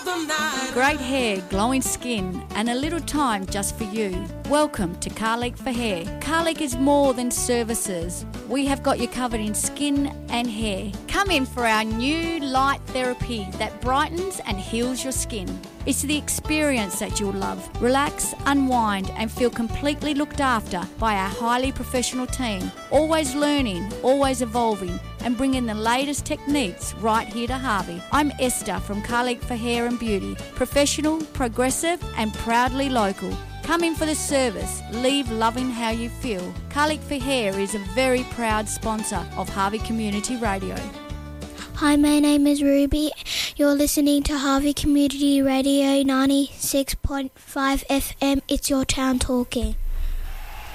Great hair, glowing skin, and a little time just for you. Welcome to Carleek for Hair. Carleek is more than services. We have got you covered in skin and hair. Come in for our new light therapy that brightens and heals your skin. It's the experience that you'll love. Relax, unwind, and feel completely looked after by our highly professional team. Always learning, always evolving, and bringing the latest techniques right here to Harvey. I'm Esther from Carleek for Hair and Beauty. Professional, progressive, and proudly local. Come in for the service. Leave loving how you feel. Carleek for Hair is a very proud sponsor of Harvey Community Radio. Hi, my name is Ruby. You're listening to Harvey Community Radio 96.5 FM. It's your town talking.